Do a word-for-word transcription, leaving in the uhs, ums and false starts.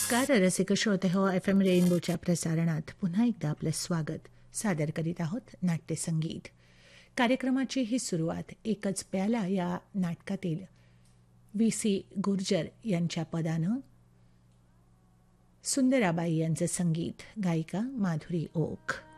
नमस्कार रसिक श्रोते हो, एफ एम रेनबोच्या प्रसारणात पुन्हा एकदा आपलं स्वागत. सादर करीत आहोत नाट्यसंगीत कार्यक्रमाची ही सुरुवात एकच प्याला या नाटकातील व्ही सी गुर्जर यांच्या पदानं, सुंदराबाई यांचं संगीत, गायिका माधुरी ओक.